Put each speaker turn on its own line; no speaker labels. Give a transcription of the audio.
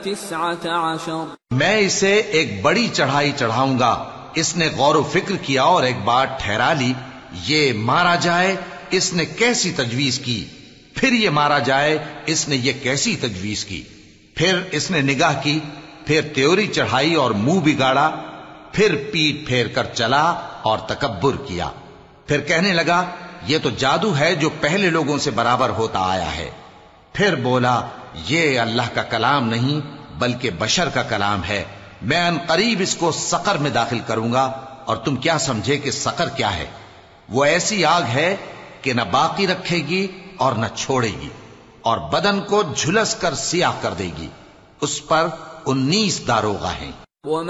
मैं इसे एक बड़ी चढ़ाई चढ़ाऊंगा। इसने गौर व फिक्र किया और एक बात ठहरा ली, ये मारा जाए, इसने कैसी तजवीज की। फिर ये मारा जाए, इसने ये कैसी तजवीज की। फिर इसने निगाह की, फिर त्योरी चढ़ाई और मुंह बिगाड़ा, फिर पीठ फेर कर चला और तकब्बुर किया। फिर कहने लगा, ये तो जादू है जो पहले लोगों से बराबर होता आया है। फिर बोला, ये अल्लाह का कलाम नहीं बल्कि बशर का कलाम है। मैं अनकरीब इसको सकर में दाखिल करूंगा। और तुम क्या समझे कि सकर क्या है? वो ऐसी आग है कि न बाकी रखेगी और न छोड़ेगी, और बदन को झुलस कर सियाह कर देगी। उस पर 19 दारोगा हैं।